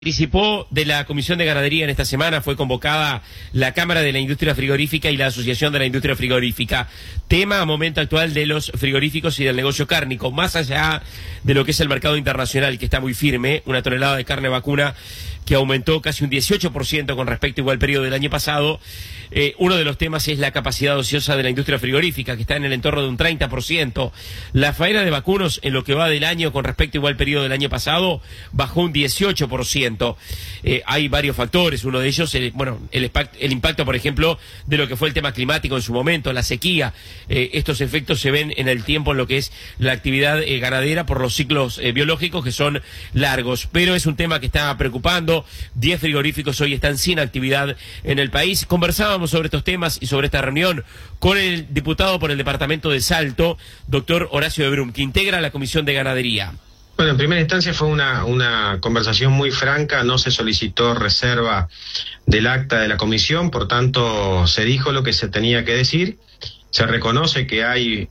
Participó de la Comisión de Ganadería en esta semana, fue convocada la Cámara de la Industria Frigorífica y la Asociación de la Industria Frigorífica. Tema a momento actual de los frigoríficos y del negocio cárnico, más allá de lo que es el mercado internacional, que está muy firme, una tonelada de carne vacuna que aumentó casi un 18% con respecto igual periodo del año pasado. Uno de los temas es la capacidad ociosa de la industria frigorífica, que está en el entorno de un 30%. La faena de vacunos en lo que va del año con respecto igual periodo del año pasado bajó un 18%. Hay varios factores, uno de ellos, el impacto, por ejemplo, de lo que fue el tema climático en su momento, la sequía. Estos efectos se ven en el tiempo en lo que es la actividad ganadera por los ciclos biológicos que son largos, pero es un tema que está preocupando. 10 frigoríficos hoy están sin actividad en el país. Conversábamos sobre estos temas y sobre esta reunión con el diputado por el departamento de Salto, doctor Horacio de Brum, que integra la Comisión de Ganadería. Bueno, en primera instancia fue una conversación muy franca, no se solicitó reserva del acta de la comisión, por tanto se dijo lo que se tenía que decir, se reconoce que hay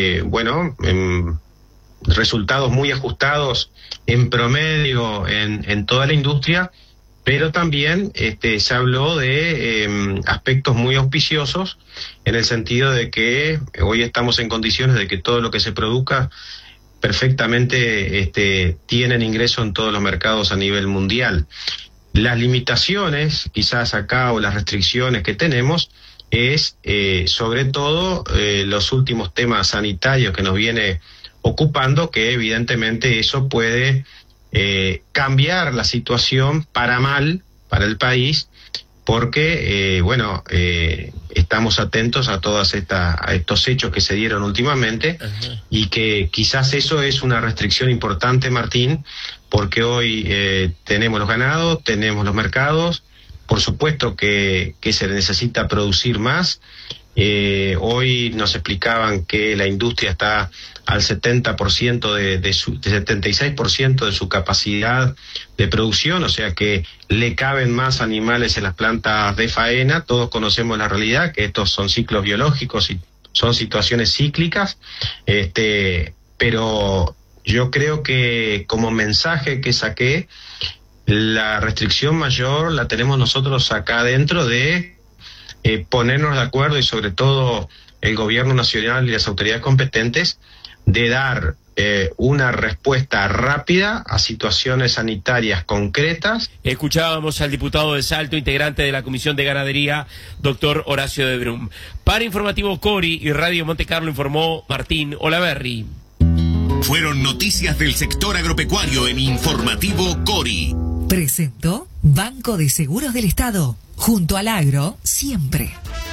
resultados muy ajustados en promedio en toda la industria, pero también se habló de aspectos muy auspiciosos en el sentido de que hoy estamos en condiciones de que todo lo que se produzca perfectamente tienen ingreso en todos los mercados a nivel mundial. Las limitaciones, quizás acá, o las restricciones que tenemos, es sobre todo los últimos temas sanitarios que nos viene ocupando, que evidentemente eso puede cambiar la situación para mal para el país, porque estamos atentos a a estos hechos que se dieron últimamente. Uh-huh. Y que quizás eso es una restricción importante, Martín, porque hoy tenemos los ganados, tenemos los mercados, por supuesto que se necesita producir más. Hoy nos explicaban que la industria está al 70% de 76% de su capacidad de producción, o sea que le caben más animales en las plantas de faena. Todos conocemos la realidad, que estos son ciclos biológicos y son situaciones cíclicas, pero yo creo que como mensaje que saqué, la restricción mayor la tenemos nosotros acá dentro de ponernos de acuerdo, y sobre todo el gobierno nacional y las autoridades competentes, de dar una respuesta rápida a situaciones sanitarias concretas. Escuchábamos al diputado de Salto, integrante de la Comisión de Ganadería, doctor Horacio de Brum. Para Informativo Cori y Radio Monte Carlo informó Martín Olaverri. Fueron noticias del sector agropecuario en Informativo Cori. Presentó Banco de Seguros del Estado. Junto al agro, siempre.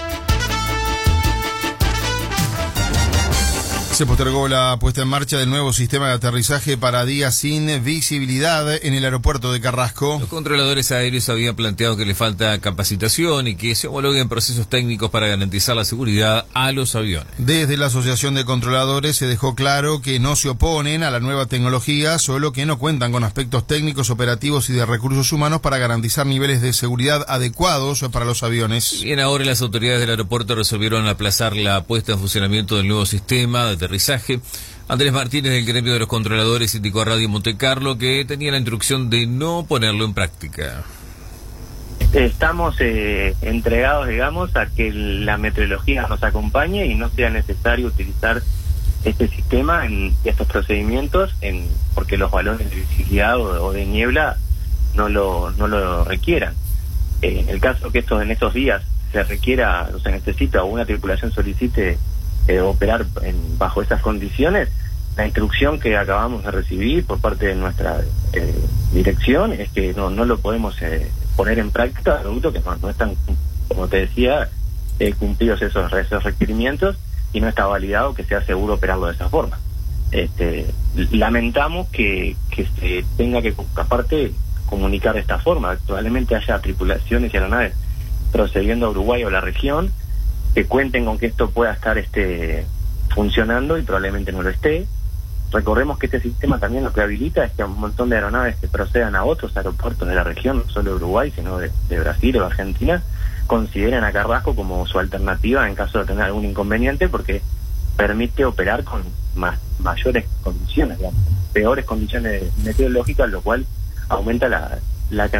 Se postergó la puesta en marcha del nuevo sistema de aterrizaje para días sin visibilidad en el aeropuerto de Carrasco. Los controladores aéreos habían planteado que le falta capacitación y que se homologuen procesos técnicos para garantizar la seguridad a los aviones. Desde la Asociación de Controladores se dejó claro que no se oponen a la nueva tecnología, solo que no cuentan con aspectos técnicos, operativos y de recursos humanos para garantizar niveles de seguridad adecuados para los aviones. Bien, ahora las autoridades del aeropuerto resolvieron aplazar la puesta en funcionamiento del nuevo sistema de aterrizaje. Andrés Martínez, del gremio de los controladores, indicó a Radio Monte Carlo que tenía la instrucción de no ponerlo en práctica. Estamos entregados, digamos, a que la meteorología nos acompañe y no sea necesario utilizar este sistema y estos procedimientos porque los balones de visibilidad o de niebla no lo requieran. En el caso que en estos días se requiera, o se necesita, o una tripulación solicite operar bajo esas condiciones, la instrucción que acabamos de recibir por parte de nuestra dirección es que no lo podemos poner en práctica, producto que no están, como te decía, cumplidos esos requerimientos, y no está validado que sea seguro operarlo de esa forma. Lamentamos que se tenga que, aparte, comunicar de esta forma. Probablemente haya tripulaciones y aeronaves procediendo a Uruguay o la región que cuenten con que esto pueda estar funcionando, y probablemente no lo esté. Recordemos que este sistema también lo que habilita es que un montón de aeronaves que procedan a otros aeropuertos de la región, no solo de Uruguay, sino de Brasil o Argentina, consideren a Carrasco como su alternativa en caso de tener algún inconveniente, porque permite operar con mayores condiciones, digamos, peores condiciones meteorológicas, lo cual aumenta la